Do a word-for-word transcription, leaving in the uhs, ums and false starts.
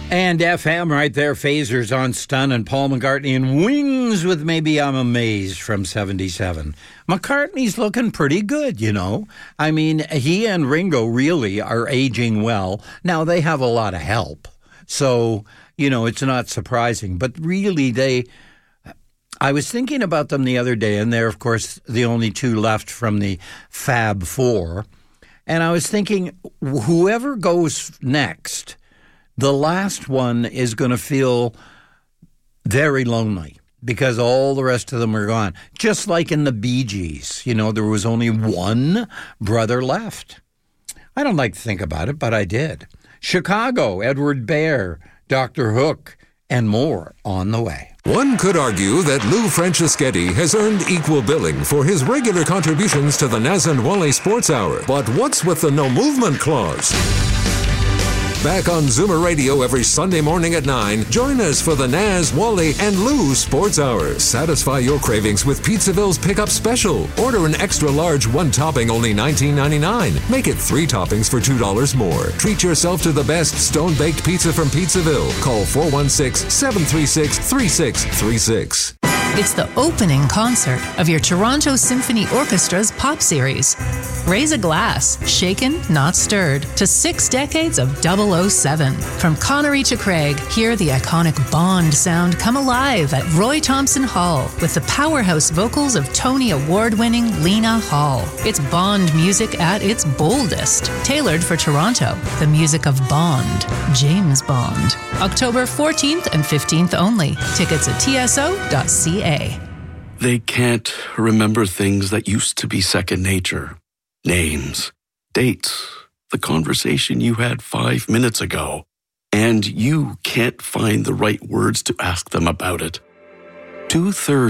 And F M right there, Phasers on Stun and Paul McCartney in Wings with Maybe I'm Amazed from seventy-seven. McCartney's looking pretty good, you know. I mean, he and Ringo really are aging well. Now, they have a lot of help. So, you know, it's not surprising. But really, they... I was thinking about them the other day, and they're, of course, the only two left from the Fab Four. And I was thinking, whoever goes next... the last one is going to feel very lonely because all the rest of them are gone. Just like in the Bee Gees, you know, there was only one brother left. I don't like to think about it, but I did. Chicago, Edward Bear, Doctor Hook, and more on the way. One could argue that Lou Franceschetti has earned equal billing for his regular contributions to the Naz and Wally Sports Hour. But what's with the no movement clause? Back on Zoomer Radio every Sunday morning at nine, join us for the Naz, Wally, and Lou Sports Hour. Satisfy your cravings with Pizzaville's Pickup Special. Order an extra large one topping, only nineteen ninety-nine. Make it three toppings for two dollars more. Treat yourself to the best stone-baked pizza from Pizzaville. Call four one six, seven three six, three six three six. It's the opening concert of your Toronto Symphony Orchestra's pop series. Raise a glass, shaken, not stirred, to six decades of double oh seven. From Connery to Craig, hear the iconic Bond sound come alive at Roy Thompson Hall with the powerhouse vocals of Tony Award-winning Lena Hall. It's Bond music at its boldest, tailored for Toronto. The music of Bond, James Bond. October fourteenth and fifteenth only. Tickets at T S O dot C A. They can't remember things that used to be second nature. Names, dates, the conversation you had five minutes ago. And you can't find the right words to ask them about it. Two-thirds